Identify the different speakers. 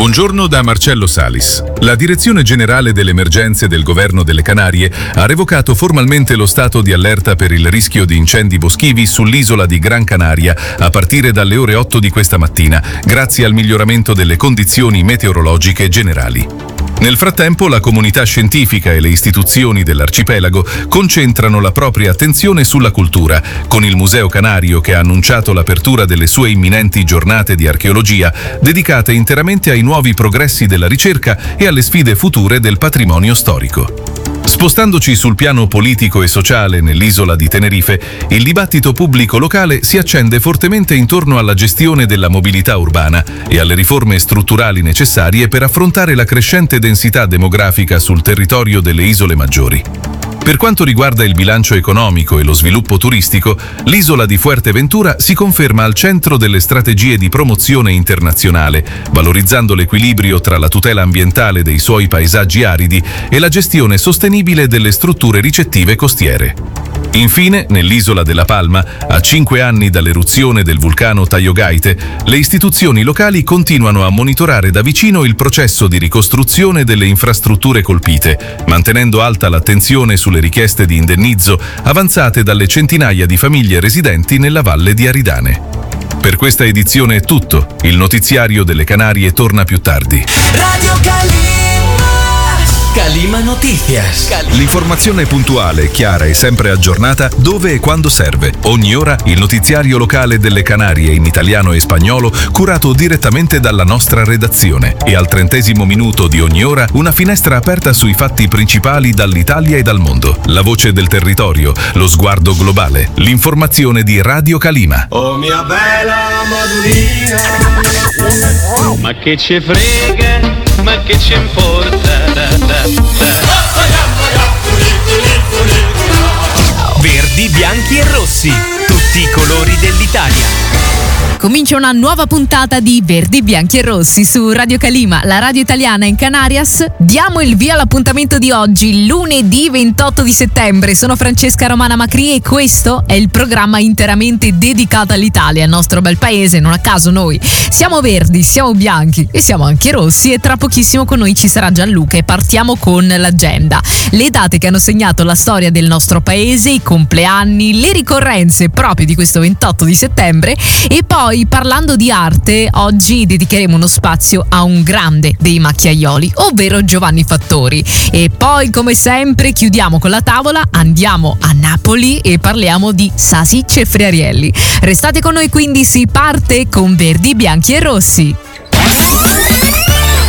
Speaker 1: Buongiorno da Marcello Salis. La Direzione Generale delle Emergenze del Governo delle Canarie ha revocato formalmente lo stato di allerta per il rischio di incendi boschivi sull'isola di Gran Canaria a partire dalle ore 8 di questa mattina, grazie al miglioramento delle condizioni meteorologiche generali. Nel frattempo, la comunità scientifica e le istituzioni dell'arcipelago concentrano la propria attenzione sulla cultura, con il Museo Canario che ha annunciato l'apertura delle sue imminenti giornate di archeologia, dedicate interamente ai nuovi progressi della ricerca e alle sfide future del patrimonio storico. Spostandoci sul piano politico e sociale nell'isola di Tenerife, il dibattito pubblico locale si accende fortemente intorno alla gestione della mobilità urbana e alle riforme strutturali necessarie per affrontare la crescente densità demografica sul territorio delle isole maggiori. Per quanto riguarda il bilancio economico e lo sviluppo turistico, l'isola di Fuerteventura si conferma al centro delle strategie di promozione internazionale, valorizzando l'equilibrio tra la tutela ambientale dei suoi paesaggi aridi e la gestione sostenibile delle strutture ricettive costiere. Infine, nell'isola della Palma, a 5 anni dall'eruzione del vulcano Tayogaite, le istituzioni locali continuano a monitorare da vicino il processo di ricostruzione delle infrastrutture colpite, mantenendo alta l'attenzione sulle richieste di indennizzo avanzate dalle centinaia di famiglie residenti nella valle di Aridane. Per questa edizione è tutto. Il notiziario delle Canarie torna più tardi.
Speaker 2: Radio Calima Noticias.
Speaker 1: L'informazione puntuale, chiara e sempre aggiornata dove e quando serve. Ogni ora il notiziario locale delle Canarie in italiano e spagnolo, curato direttamente dalla nostra redazione. E al 30° minuto di ogni ora una finestra aperta sui fatti principali dall'Italia e dal mondo. La voce del territorio, lo sguardo globale, l'informazione di Radio Calima.
Speaker 3: Oh mia bella Madurina, ma che ci frega, ma che ci importa?
Speaker 2: Verdi, bianchi e rossi, tutti i colori dell'Italia.
Speaker 4: Comincia una nuova puntata di Verdi, Bianchi e Rossi su Radio Calima, la radio italiana in Canarias. Diamo il via all'appuntamento di oggi, lunedì 28 di settembre. Sono Francesca Romana Macri e questo è il programma interamente dedicato all'Italia, al nostro bel paese. Non a caso noi siamo verdi, siamo bianchi e siamo anche rossi, e tra pochissimo con noi ci sarà Gianluca e partiamo con l'agenda. Le date che hanno segnato la storia del nostro paese, i compleanni, le ricorrenze proprio di questo 28 di settembre, e poi parlando di arte, oggi dedicheremo uno spazio a un grande dei macchiaioli, ovvero Giovanni Fattori. E poi, come sempre, chiudiamo con la tavola, andiamo a Napoli e parliamo di Sasicce Friarielli. Restate con noi, quindi si parte con Verdi, Bianchi e Rossi.